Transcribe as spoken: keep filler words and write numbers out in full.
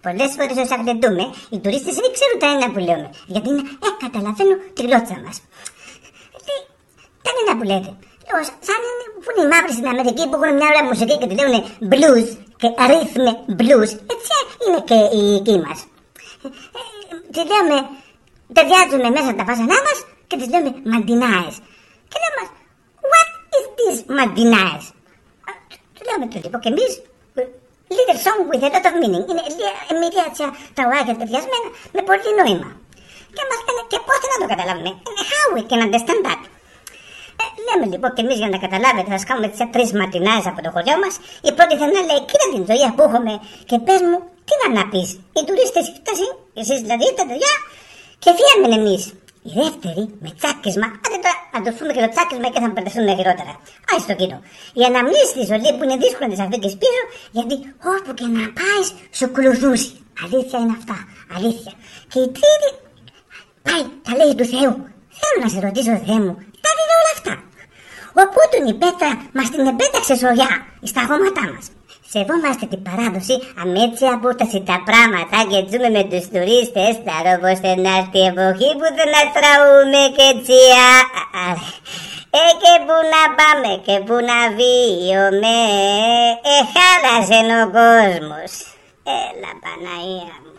Πολλές φορές όσο αγλεντούμε, οι τουρίστες δεν ξέρουν τα ένα που λέμε. Γιατί είναι, ε, καταλαβαίνω τη γλώσσα μας. Τι, τα ένα που λέτε. Λέω, σαν είναι, που είναι οι μαύροι στην Αμερική που έχουν μια ωραία μουσική και τη λένε blues και ρύθμε blues. Έτσι είναι και οι εκεί μας. Τι λέμε, ταιριάζουμε μέσα τα φάσανά μας και τις λέμε μαντινάες. Και λέμε, what is this μαντινάες? Του λέμε το λοιπόν και εμείς, little song with a lot of meaning. Είναι μια τραγουδάκια ταιριασμένα με πολύ νόημα. Και μας λένε, και πώς να το καταλάβουμε? How we can understand that? Ε, λέμε λοιπόν και εμείς για να καταλάβετε, θα σκάμε τις τρεις μαρτινάες από το χωριό μας. Η πρώτη θα λέει, κοίτα την ζωή που έχουμε και πες μου, τι να να πεις? Οι τουρίστες φτάσουν, εσείς δηλαδή τα δουλειά και φύγαμε εμείς. Η δεύτερη με τσάκισμα, άντε τώρα να το πούμε και το τσάκισμα και θα μπερδευτούμε χειρότερα. Άι στο κοινό. Η αναμνήση της ζωή που είναι δύσκολο να τις αφήκεις πίσω, γιατί όπου και να πάεις σου ακολουθούσε. Αλήθεια είναι αυτά. Αλήθεια. Και η τρίτη πάει τα λέει του Θεού. Θέλω να σε ρωτήσω, Θεέ μου, τα δείτε όλα αυτά? Οπότε η πέτρα μας την επέταξε σωριά στα χώματά μας. Σεβόμαστε την παράδοση, αμέτσια απόσταση τα πράγματα και ζούμε με τους τουρίστες. Θα ρόβωστε να έρθει η εποχή που δεν να τραούμε και τσιά. Ε, και που να πάμε και που να βίωμε. Ε, χάλασε ο κόσμος. Έλα Παναγία μου.